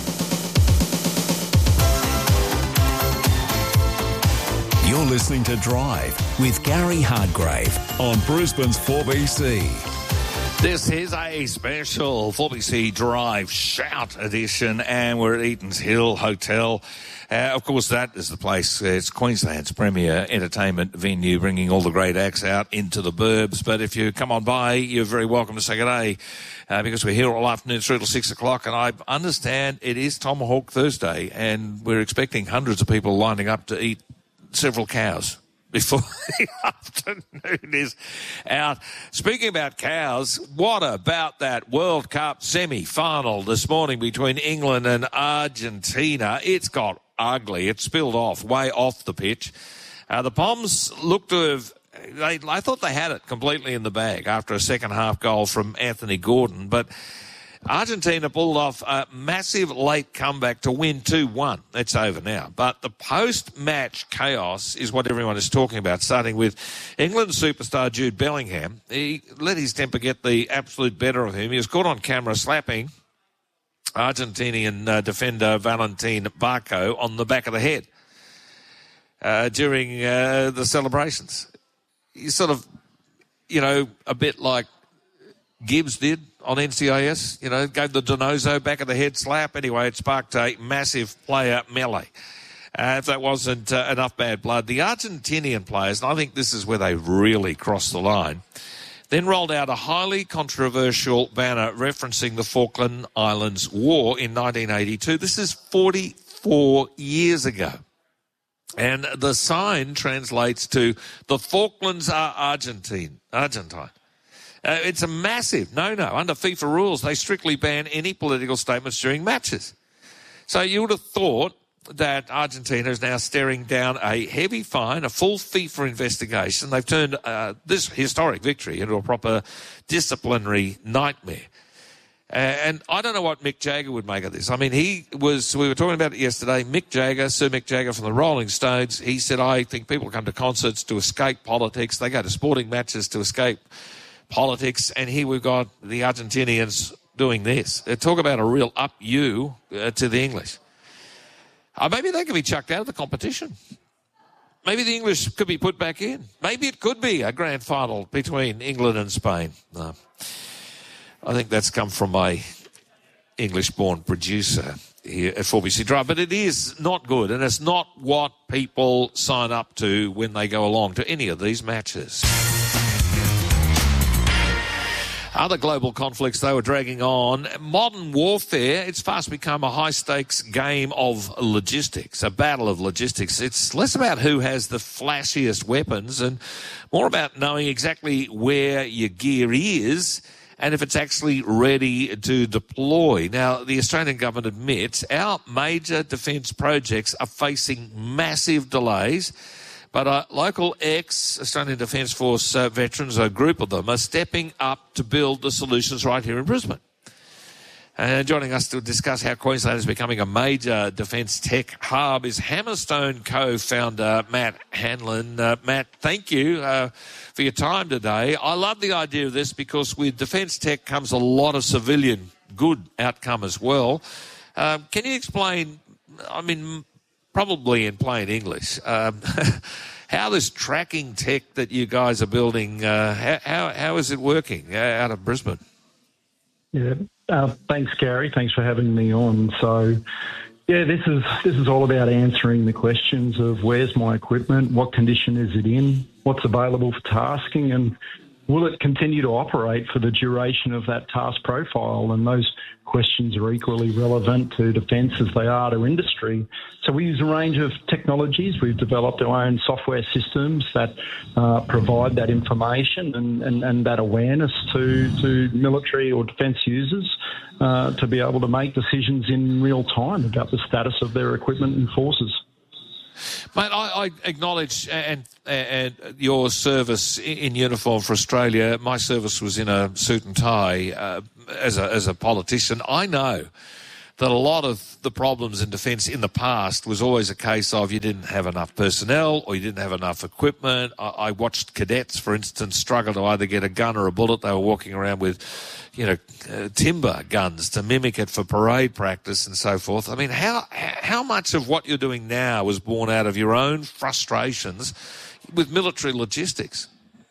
D: You're listening to Drive with Gary Hardgrave on Brisbane's four B C.
L: This is a special four B C Drive Shout edition, and we're at Eaton's Hill Hotel. Uh, of course, that is the place. Uh, it's Queensland's premier entertainment venue, bringing all the great acts out into the burbs. But if you come on by, you're very welcome to say good day, uh, because we're here all afternoon through till six o'clock. And I understand it is Tomahawk Thursday, and we're expecting hundreds of people lining up to eat several cows before the afternoon is out. Speaking about cows, what about that World Cup semi-final this morning between England and Argentina? It's got ugly. It spilled off, way off the pitch. Uh, the Poms looked to have, they, I thought they had it completely in the bag after a second half goal from Anthony Gordon, but Argentina pulled off a massive late comeback to win two one. It's over now. But the post-match chaos is what everyone is talking about, starting with England superstar Jude Bellingham. He let his temper get the absolute better of him. He was caught on camera slapping Argentinian uh, defender Valentin Barco on the back of the head uh, during uh, the celebrations. He's sort of, you know, a bit like Gibbs did on N C I S, you know, gave the Donoso back of the head slap. Anyway, it sparked a massive player melee. Uh, if that wasn't uh, enough bad blood, the Argentinian players, and I think this is where they really crossed the line, then rolled out a highly controversial banner referencing the Falkland Islands War in nineteen eighty-two. This is forty-four years ago. And the sign translates to, the Falklands are Argentine. Argentine. Uh, it's a massive no-no. Under FIFA rules, they strictly ban any political statements during matches. So you would have thought that Argentina is now staring down a heavy fine, a full FIFA investigation. They've turned uh, this historic victory into a proper disciplinary nightmare. Uh, and I don't know what Mick Jagger would make of this. I mean, he was, we were talking about it yesterday, Mick Jagger, Sir Mick Jagger from the Rolling Stones, he said, I think people come to concerts to escape politics. They go to sporting matches to escape politics, and here we've got the Argentinians doing this. Uh, talk about a real up you uh, to the English. Uh, maybe they could be chucked out of the competition. Maybe the English could be put back in. Maybe it could be a grand final between England and Spain. No. I think that's come from my English-born producer here at four B C Drive. But it is not good, and it's not what people sign up to when they go along to any of these matches. Other global conflicts, they were dragging on. Modern warfare, it's fast become a high-stakes game of logistics, a battle of logistics. It's less about who has the flashiest weapons and more about knowing exactly where your gear is and if it's actually ready to deploy. Now, the Australian government admits our major defence projects are facing massive delays. But uh, local ex-Australian Defence Force uh, veterans, a group of them, are stepping up to build the solutions right here in Brisbane. And joining us to discuss how Queensland is becoming a major defence tech hub is Hammerstone co-founder Matt Hanlon. Uh, Matt, thank you uh, for your time today. I love the idea of this because with defence tech comes a lot of civilian good outcome as well. Um, can you explain, I mean, probably in plain English, um, how this tracking tech that you guys are building, uh, how, how, how is it working uh, out of Brisbane?
F: Yeah. Uh, thanks, Gary. Thanks for having me on. So, yeah, this is this is all about answering the questions of where's my equipment, what condition is it in, what's available for tasking, and will it continue to operate for the duration of that task profile? And those questions are equally relevant to defence as they are to industry. So we use a range of technologies. We've developed our own software systems that uh, provide that information and, and, and that awareness to, to military or defence users uh, to be able to make decisions in real time about the status of their equipment and forces.
L: Mate, I, I acknowledge and, and your service in uniform for Australia. My service was in a suit and tie uh, as a as a politician. I know that a lot of the problems in defence in the past was always a case of you didn't have enough personnel or you didn't have enough equipment. I, I watched cadets, for instance, struggle to either get a gun or a bullet. They were walking around with, you know, uh, timber guns to mimic it for parade practice and so forth. I mean, how how much of what you're doing now was born out of your own frustrations with military logistics?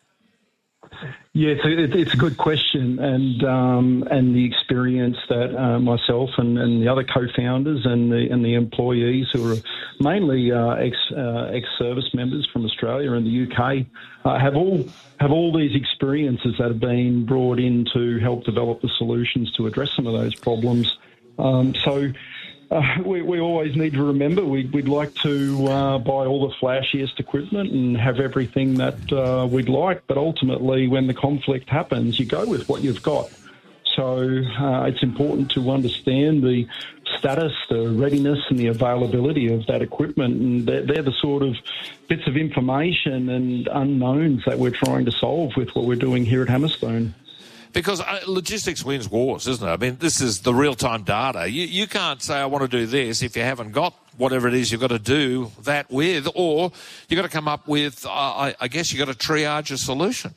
F: Yeah, it's a, it's a good question, and um, and the experience that uh, myself and, and the other co-founders and the and the employees who are mainly uh, ex uh, ex-service members from Australia and the U K uh, have all have all these experiences that have been brought in to help develop the solutions to address some of those problems. Um, so. Uh, we, we always need to remember we, we'd like to uh, buy all the flashiest equipment and have everything that uh, we'd like, but ultimately when the conflict happens, you go with what you've got. So uh, it's important to understand the status, the readiness and the availability of that equipment, and they're, they're the sort of bits of information and unknowns that we're trying to solve with what we're doing here at Hammerstone.
L: Because uh, logistics wins wars, isn't it? I mean, this is the real-time data. You, you can't say, I want to do this if you haven't got whatever it is you've got to do that with, or you've got to come up with, uh, I, I guess you've got to triage a solution.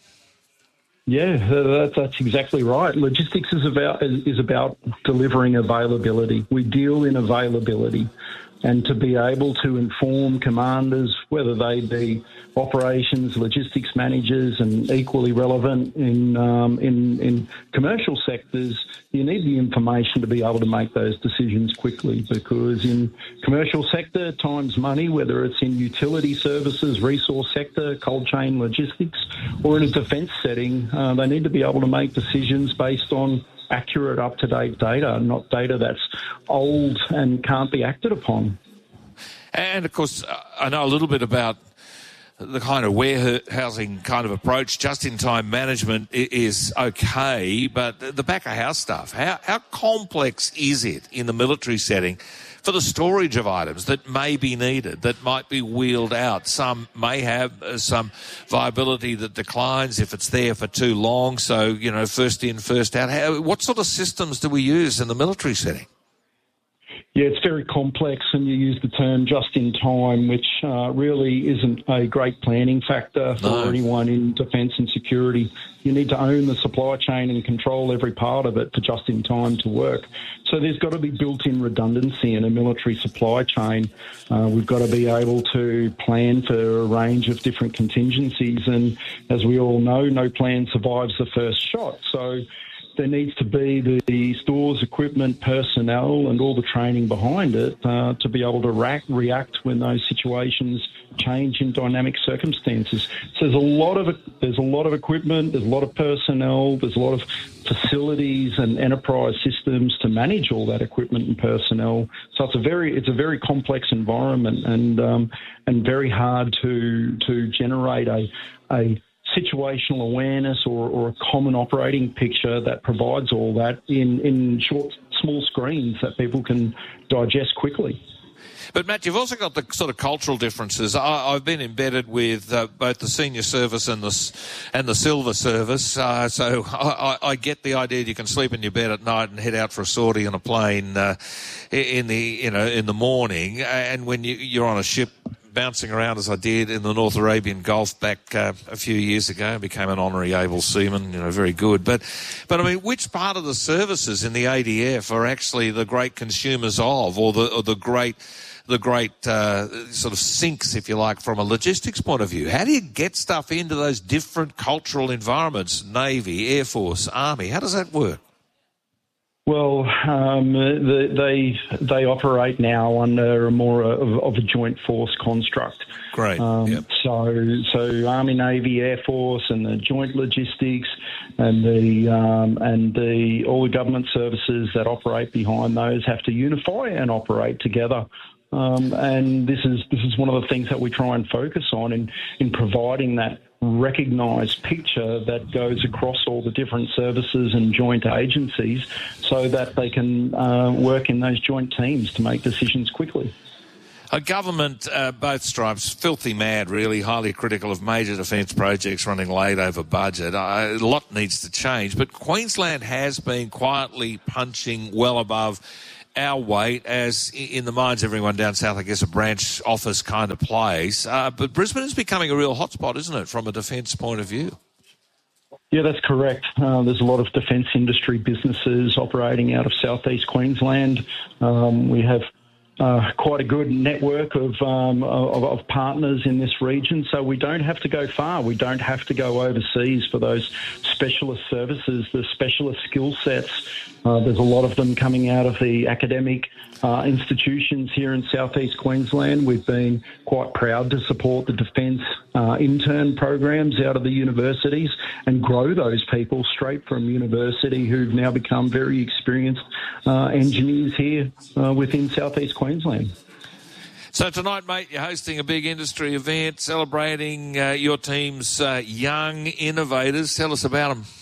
F: Yeah, that's, that's exactly right. Logistics is about is about delivering availability. We deal in availability. And to be able to inform commanders, whether they be operations, logistics managers, and equally relevant in, um, in in commercial sectors, you need the information to be able to make those decisions quickly, because in commercial sector, time's money, whether it's in utility services, resource sector, cold chain logistics, or in a defence setting, uh, they need to be able to make decisions based on accurate, up-to-date data, not data that's old and can't be acted upon.
L: And, of course, I know a little bit about the kind of warehousing kind of approach. Just-in-time management is okay, but the back-of-house stuff, how, how complex is it in the military setting for the storage of items that may be needed, that might be wheeled out? Some may have uh, some viability that declines if it's there for too long. So, you know, first in, first out. How, what sort of systems do we use in the military setting?
F: Yeah, it's very complex, and you use the term just in time, which uh, really isn't a great planning factor for no. anyone in defence and security. You need to own the supply chain and control every part of it for just in time to work. So there's got to be built-in redundancy in a military supply chain. Uh, we've got to be able to plan for a range of different contingencies, and as we all know, no plan survives the first shot. So there needs to be the, the stores, equipment, personnel, and all the training behind it uh, to be able to react, react when those situations change in dynamic circumstances. So there's a lot of there's a lot of equipment, there's a lot of personnel, there's a lot of facilities and enterprise systems to manage all that equipment and personnel. So it's a very it's a very complex environment, and um, and very hard to to generate a a situational awareness or, or a common operating picture that provides all that in, in short, small screens that people can digest quickly.
L: But, Matt, you've also got the sort of cultural differences. I, I've been embedded with uh, both the senior service and the and the silver service, uh, so I, I, I get the idea you can sleep in your bed at night and head out for a sortie on a plane uh, in the you know in the morning, and when you, you're on a ship bouncing around as I did in the North Arabian Gulf back uh, a few years ago, became an honorary able seaman, you know, very good. But, but I mean, which part of the services in the A D F are actually the great consumers of, or the or the great the great uh, sort of sinks, if you like, from a logistics point of view? How do you get stuff into those different cultural environments? Navy, Air Force, Army. How does that work?
F: Well, um, the, they they operate now under a more of, of a joint force construct.
L: Great.
F: Um,
L: yep.
F: So, so Army, Navy, Air Force, and the joint logistics, and the um, and the all the government services that operate behind those have to unify and operate together. Um, and this is this is one of the things that we try and focus on in in providing that recognised picture that goes across all the different services and joint agencies, so that they can uh, work in those joint teams to make decisions quickly.
L: A government, uh, both stripes, filthy mad, really, highly critical of major defence projects running late over budget. Uh, a lot needs to change, but Queensland has been quietly punching well above our weight, as in the minds of everyone down south, I guess, a branch office kind of place. Uh, but Brisbane is becoming a real hotspot, isn't it, from a defence point of view?
F: Yeah, that's correct. Uh, there's a lot of defence industry businesses operating out of southeast Queensland. Um, we have uh, quite a good network of, um, of of partners in this region, so we don't have to go far. We don't have to go overseas for those specialist services, the specialist skill sets. Uh, there's a lot of them coming out of the academic uh, institutions here in southeast Queensland. We've been quite proud to support the defence uh, intern programs out of the universities and grow those people straight from university who've now become very experienced uh, engineers here uh, within southeast Queensland.
L: So tonight, mate, you're hosting a big industry event celebrating uh, your team's uh, young innovators. Tell us about them.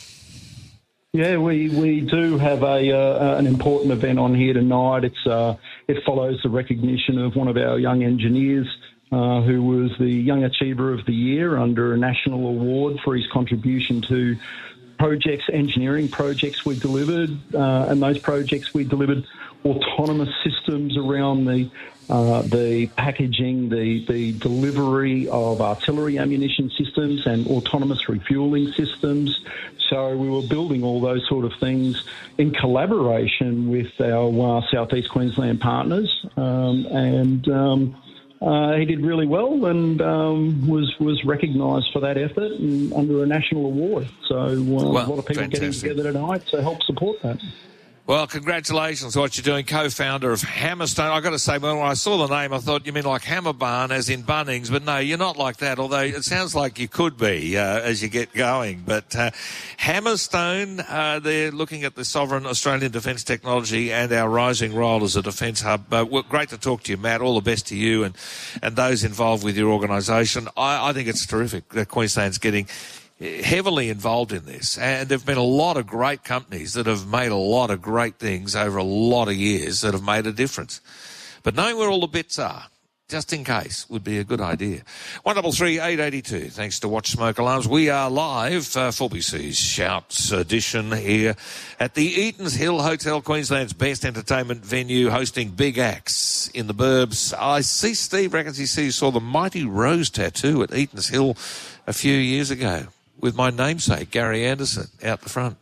F: Yeah, we, we do have a uh, an important event on here tonight. It's uh, it follows the recognition of one of our young engineers uh, who was the Young Achiever of the Year under a national award for his contribution to projects, engineering projects we delivered, uh, and those projects we delivered autonomous systems around the uh, the packaging, the, the delivery of artillery ammunition systems and autonomous refuelling systems. So we were building all those sort of things in collaboration with our uh, Southeast Queensland partners, um, and um, uh, he did really well and um, was was recognised for that effort and under a national award. So uh, well, a lot of people fantastic. Getting together tonight to help support that.
L: Well, congratulations on what you're doing, co-founder of Hammerstone. I've got to say, when I saw the name, I thought you mean like Hammer Barn, as in Bunnings, but no, you're not like that, although it sounds like you could be uh, as you get going. But uh, Hammerstone, uh, they're looking at the sovereign Australian defence technology and our rising role as a defence hub. Uh, well, great to talk to you, Matt. All the best to you and, and those involved with your organisation. I, I think it's terrific that Queensland's getting heavily involved in this, and there have been a lot of great companies that have made a lot of great things over a lot of years that have made a difference. But knowing where all the bits are, just in case, would be a good idea. one double three eight eight two. Thanks to Watch Smoke Alarms. We are live, uh, four B C's Shouts edition here at the Eatons Hill Hotel, Queensland's best entertainment venue, hosting big acts in the burbs. I see Steve reckons he see, saw the mighty rose tattoo at Eatons Hill a few years ago, with my namesake, Gary Anderson, out the front.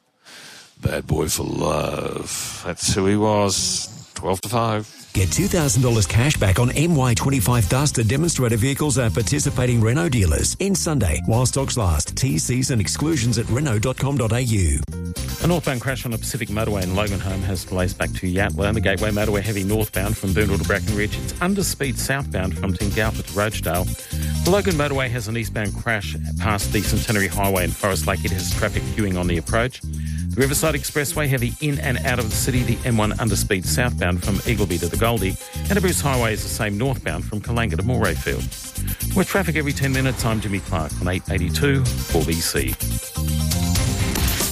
L: Bad boy for love. That's who he was. twelve to five.
D: Get two thousand dollars cash back on M Y twenty-five Duster demonstrator vehicles at participating Renault dealers. In Sunday, while stocks last. T Cs and exclusions at renault dot com dot a u.
H: A northbound crash on the Pacific Motorway in Loganholme has delays back to Yatala. The Gateway Motorway heavy northbound from Boondall to Brackenridge. It's underspeed southbound from Tingalpa to Rochedale. The Logan Motorway has an eastbound crash past the Centenary Highway in Forest Lake. It has traffic queuing on the approach. The Riverside Expressway heavy in and out of the city. The M one underspeed southbound from Eagleby to the Goldie. And the Bruce Highway is the same northbound from Kalanga to Morayfield. With traffic every ten minutes, I'm Jimmy Clark on eight eighty-two four B C.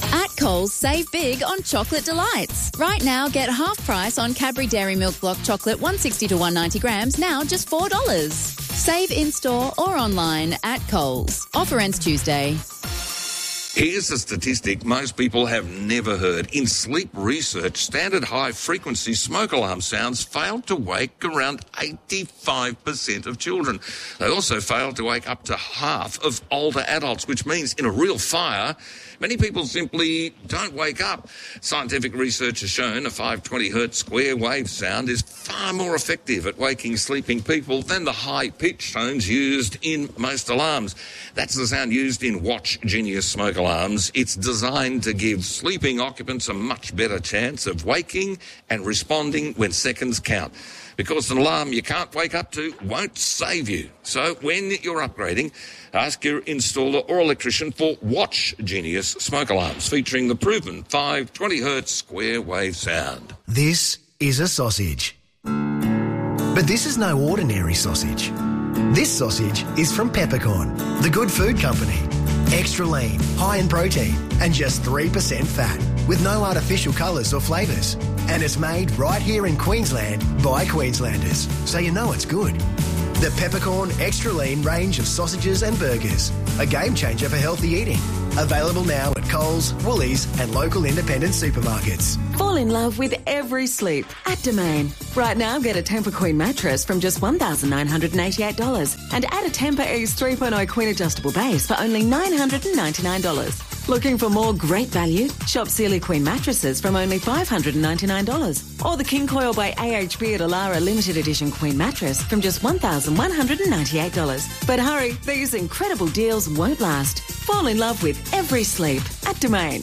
G: Coles, save big on chocolate delights. Right now, get half price on Cadbury Dairy Milk Block Chocolate one sixty to one ninety grams, now just four dollars. Save in-store or online at Coles. Offer ends Tuesday.
L: Here's a statistic most people have never heard. In sleep research, standard high-frequency smoke alarm sounds failed to wake around eighty-five percent of children. They also failed to wake up to half of older adults, which means in a real fire, many people simply don't wake up. Scientific research has shown a five hundred twenty hertz square wave sound is far more effective at waking sleeping people than the high-pitched tones used in most alarms. That's the sound used in Watch Genius smoke alarms. It's designed to give sleeping occupants a much better chance of waking and responding when seconds count. Because an alarm you can't wake up to won't save you. So when you're upgrading, ask your installer or electrician for Watch Genius smoke alarms featuring the proven five hundred twenty hertz square wave sound.
I: This is a sausage. But this is no ordinary sausage. This sausage is from Peppercorn, the good food company. Extra lean, high in protein, and just three percent fat, with no artificial colours or flavours. And it's made right here in Queensland by Queenslanders, so you know it's good. The Peppercorn Extra Lean range of sausages and burgers, a game changer for healthy eating. Available now at Coles, Woolies and local independent supermarkets.
J: Fall in love with every sleep at Domain. Right now, get a Tempur Queen mattress from just one thousand nine hundred eighty-eight dollars and add a Tempur Ease three point oh Queen adjustable base for only nine hundred ninety-nine dollars. Looking for more great value? Shop Sealy Queen mattresses from only five hundred ninety-nine dollars. Or the King Coil by A H B at Alara limited edition Queen mattress from just one thousand one hundred ninety-eight dollars. But hurry, these incredible deals won't last. Fall in love with every sleep at Domain.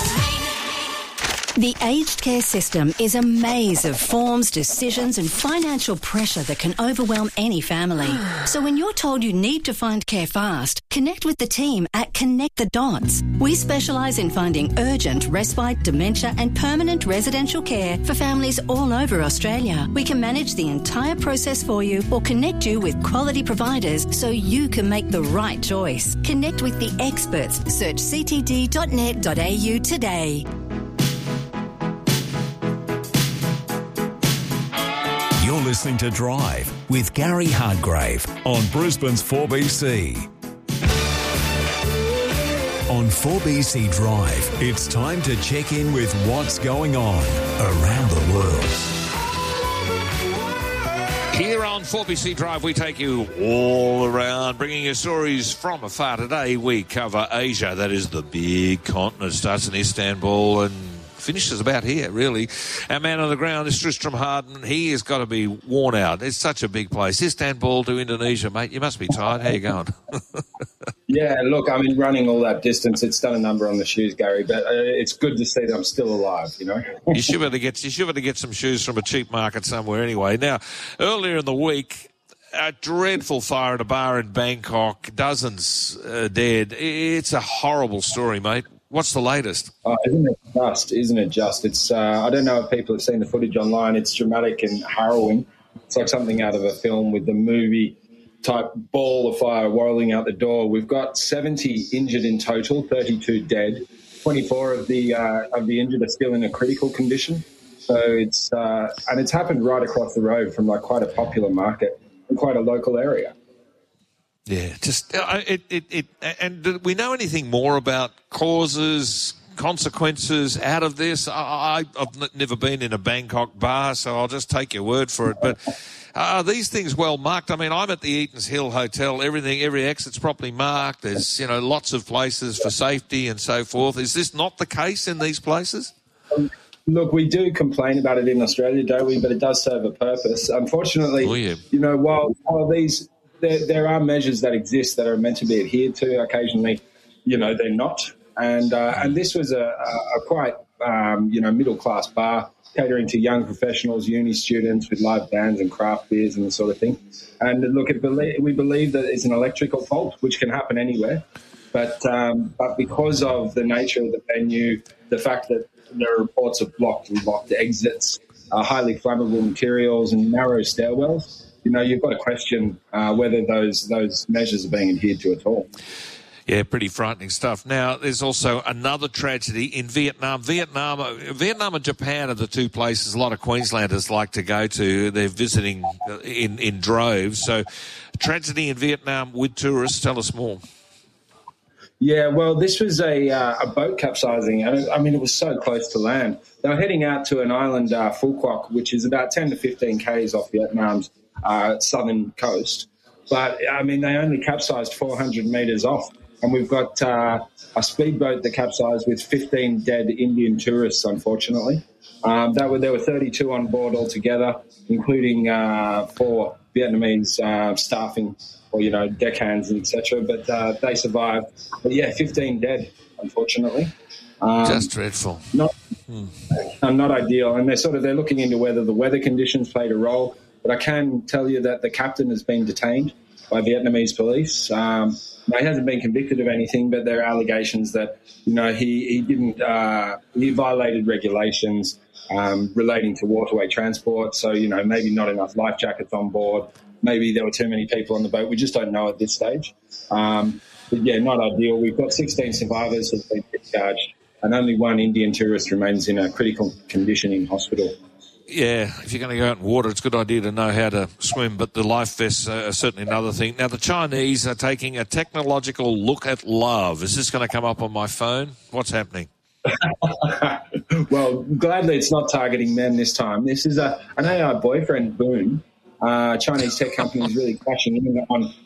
X: The aged care system is a maze of forms, decisions and financial pressure that can overwhelm any family. So when you're told you need to find care fast, connect with the team at Connect the Dots. We specialise in finding urgent, respite, dementia and permanent residential care for families all over Australia. We can manage the entire process for you or connect you with quality providers so you can make the right choice. Connect with the experts. Search c t d dot net dot a u today.
D: You're listening to Drive with Gary Hardgrave on Brisbane's four B C. On four B C Drive, it's time to check in with what's going on around the world.
L: Here on four B C Drive, we take you all around, bringing you stories from afar. Today, we cover Asia. That is the big continent. Starts in Istanbul and finishes about here, really. Our man on the ground is Tristram Harden. He has got to be worn out. It's such a big place. Istanbul to Indonesia, mate. You must be tired. How you going?
K: Yeah, look, I mean, running all that distance, it's done a number on the shoes, Gary, but uh, it's good to see that I'm still alive, you know.
L: you should better get you should better get some shoes from a cheap market somewhere anyway. Now, earlier in the week, a dreadful fire at a bar in Bangkok, dozens uh, dead. It's a horrible story, mate. What's the latest?
K: Uh, isn't it just? Isn't it just? It's. Uh, I don't know if people have seen the footage online. It's dramatic and harrowing. It's like something out of a film with the movie type ball of fire whirling out the door. We've got seventy injured in total, thirty-two dead. twenty-four of the uh, of the injured are still in a critical condition. So it's uh, and it's happened right across the road from like quite a popular market and quite a local area.
L: Yeah, just uh, it, it, it, and do we know anything more about causes, consequences out of this? I, I've never been in a Bangkok bar, so I'll just take your word for it. But are these things well marked? I mean, I'm at the Eaton's Hill Hotel. Everything, every exit's properly marked. There's, you know, lots of places for safety and so forth. Is this not the case in these places?
K: Um, Look, we do complain about it in Australia, don't we? But it does serve a purpose. Unfortunately,
L: oh, yeah.
K: you know, while while these There, there are measures that exist that are meant to be adhered to. Occasionally, you know, they're not. And uh, and this was a, a, a quite, um, you know, middle-class bar catering to young professionals, uni students with live bands and craft beers and the sort of thing. And look, it believe, we believe that it's an electrical fault, which can happen anywhere. But um, but because of the nature of the venue, the fact that there are reports of blocked and locked exits, uh, highly flammable materials and narrow stairwells, you know, you've got to question uh, whether those those measures are being adhered to at all.
L: Yeah, pretty frightening stuff. Now, there's also another tragedy in Vietnam. Vietnam, Vietnam and Japan are the two places a lot of Queenslanders like to go to. They're visiting in, in droves. So, tragedy in Vietnam with tourists. Tell us more.
K: Yeah, well, this was a uh, a boat capsizing. And I mean, it was so close to land. They were heading out to an island, uh, Phu Quoc, which is about ten to fifteen kays off Vietnam's uh, southern coast. But, I mean, they only capsized four hundred metres off. And we've got uh, a speedboat that capsized with fifteen dead Indian tourists, unfortunately. Um, that were, there were thirty-two on board altogether, including uh, four Vietnamese uh, staffing or, you know, deckhands, et cetera. But uh, they survived. But, yeah, fifteen dead, unfortunately. Um,
L: Just dreadful.
K: Not,
L: hmm.
K: uh, not ideal. And they're sort of they're looking into whether the weather conditions played a role. But I can tell you that the captain has been detained by Vietnamese police. Um, he hasn't been convicted of anything, but there are allegations that, you know, he, he didn't, uh, he violated regulations um, relating to waterway transport. So, you know, maybe not enough life jackets on board. Maybe there were too many people on the boat. We just don't know at this stage. Um, but, yeah, not ideal. We've got sixteen survivors who've been discharged, and only one Indian tourist remains in a critical condition in hospital.
L: Yeah, if you're going to go out in water, it's a good idea to know how to swim, but the life vests are certainly another thing. Now, the Chinese are taking a technological look at love. Is this going to come up on my phone? What's happening?
K: Well, gladly it's not targeting men this time. This is a, an A I boyfriend boom. Uh, Chinese tech companies really crashing in on